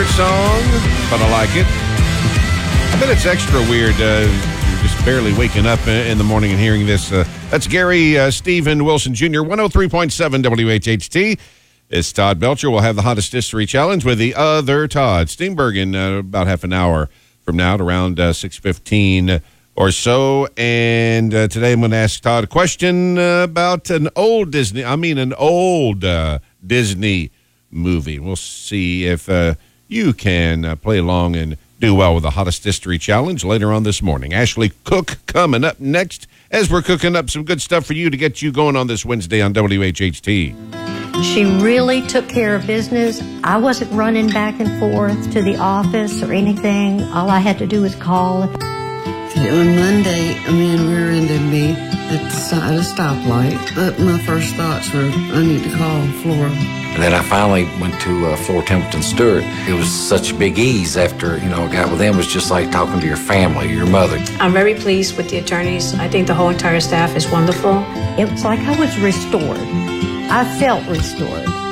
weird song, but I like it. I bet it's extra weird. You're just barely waking up in the morning and hearing this. That's Gary Stephen Wilson Jr., 103.7 WHHT. It's Todd Belcher. We'll have the Hottest History Challenge with the other Todd Steenberg in about half an hour from now at around 6:15 or so. And today I'm going to ask Todd a question about an old Disney movie. We'll see if you can play along and do well with the Hottest History Challenge later on this morning. Ashley Cook coming up next as we're cooking up some good stuff for you to get you going on this Wednesday on WHHT. She really took care of business. I wasn't running back and forth to the office or anything. All I had to do was call. On Monday, a man rear-ended me at a stoplight. But my first thoughts were, I need to call Flora. And then I finally went to Flora Templeton Stewart. It was such a big ease after, I got with them. It was just like talking to your family, your mother. I'm very pleased with the attorneys. I think the whole entire staff is wonderful. It was like I was restored. I felt restored.